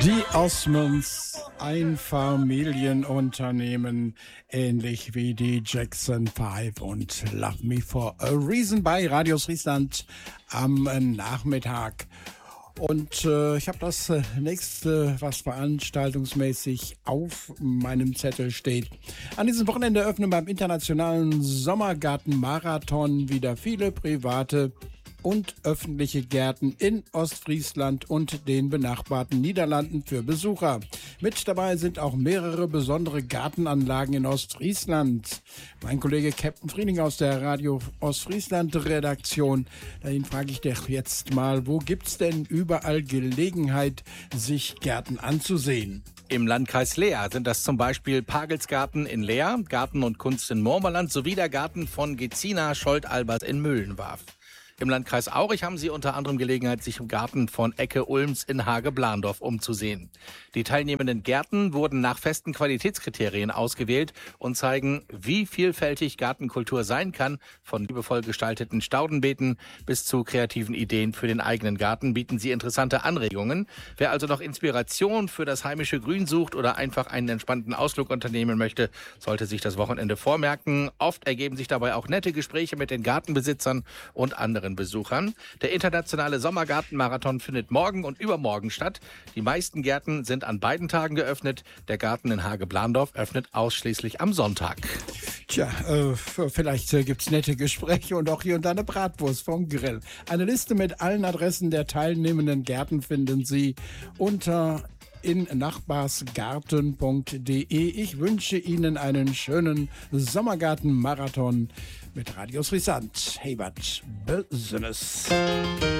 Die Osmonds, ein Familienunternehmen, ähnlich wie die Jackson 5 und Love Me for a Reason bei Radio Friesland am Nachmittag. Und ich habe das nächste, was veranstaltungsmäßig auf meinem Zettel steht. An diesem Wochenende öffnen beim Internationalen Sommergarten-Marathon wieder viele private und öffentliche Gärten in Ostfriesland und den benachbarten Niederlanden für Besucher. Mit dabei sind auch mehrere besondere Gartenanlagen in Ostfriesland. Mein Kollege Captain Frieling aus der Radio Ostfriesland Redaktion, dahin frage ich dich jetzt mal, wo gibt's denn überall Gelegenheit, sich Gärten anzusehen? Im Landkreis Leer sind das zum Beispiel Pagelsgarten in Leer, Garten und Kunst in Murmeland sowie der Garten von Gezina Scholt-Albers in Mühlenwarf. Im Landkreis Aurich haben Sie unter anderem Gelegenheit, sich im Garten von Ecke Ulms in Hage-Blandorf umzusehen. Die teilnehmenden Gärten wurden nach festen Qualitätskriterien ausgewählt und zeigen, wie vielfältig Gartenkultur sein kann. Von liebevoll gestalteten Staudenbeeten bis zu kreativen Ideen für den eigenen Garten bieten sie interessante Anregungen. Wer also noch Inspiration für das heimische Grün sucht oder einfach einen entspannten Ausflug unternehmen möchte, sollte sich das Wochenende vormerken. Oft ergeben sich dabei auch nette Gespräche mit den Gartenbesitzern und anderen Besuchern. Der internationale Sommergartenmarathon findet morgen und übermorgen statt. Die meisten Gärten sind an beiden Tagen geöffnet. Der Garten in Hage-Blandorf öffnet ausschließlich am Sonntag. Tja, vielleicht gibt's nette Gespräche und auch hier und da eine Bratwurst vom Grill. Eine Liste mit allen Adressen der teilnehmenden Gärten finden Sie unter in nachbarsgarten.de. Ich wünsche Ihnen einen schönen Sommergarten-Marathon mit Radio Friesland. Hey, was Business.